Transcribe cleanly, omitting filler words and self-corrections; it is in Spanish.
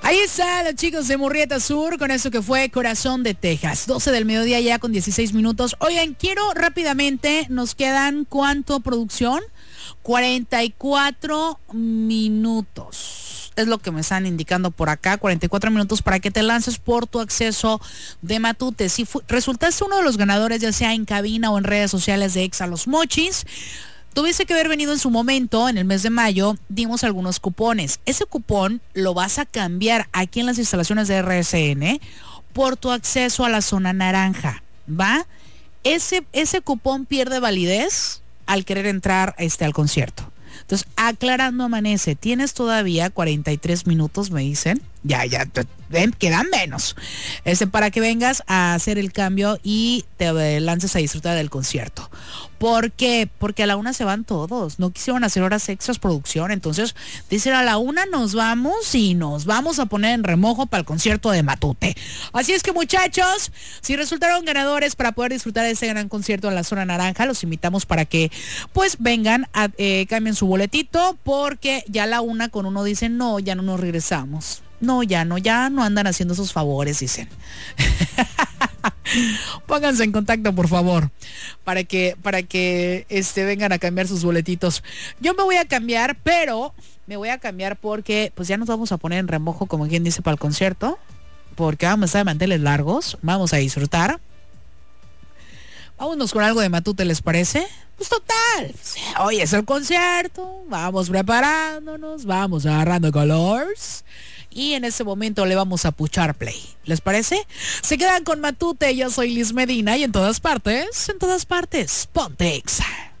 Ahí están los chicos de Murrieta Sur con eso que fue Corazón de Texas. 12 del mediodía ya con 16 minutos. Oigan, quiero rápidamente, nos quedan ¿cuánto producción? 44 minutos. Es lo que me están indicando por acá, 44 minutos para que te lances por tu acceso de Matute. Si resultaste uno de los ganadores, ya sea en cabina o en redes sociales de Exa Los Mochis, tuviste que haber venido en su momento, en el mes de mayo, dimos algunos cupones. Ese cupón lo vas a cambiar aquí en las instalaciones de RSN por tu acceso a la zona naranja, ¿va? Ese cupón pierde validez al querer entrar al concierto. Entonces, aclarando amanece, tienes todavía 43 minutos, me dicen. Ya, quedan menos. Para que vengas a hacer el cambio y te lances a disfrutar del concierto. ¿Por qué? Porque a la 1 se van todos. No quisieron hacer horas extras producción. Entonces, dicen a la 1 nos vamos y nos vamos a poner en remojo para el concierto de Matute. Así es que, muchachos, si resultaron ganadores para poder disfrutar de ese gran concierto en la zona naranja, los invitamos para que pues vengan, cambien su boletito, porque ya a la 1 con uno dicen, no, ya no nos regresamos. No, ya no andan haciendo esos favores, dicen. Pónganse en contacto, por favor, para que vengan a cambiar sus boletitos. Yo me voy a cambiar, pero me voy a cambiar porque pues ya nos vamos a poner en remojo, como quien dice, para el concierto, porque vamos a estar de manteles largos, vamos a disfrutar. Vámonos con algo de Matute, ¿les parece? Pues total, hoy es el concierto, vamos preparándonos, vamos agarrando colors. Y en ese momento le vamos a puchar play. ¿Les parece? Se quedan con Matute, yo soy Liz Medina y en todas partes, ponte Exa.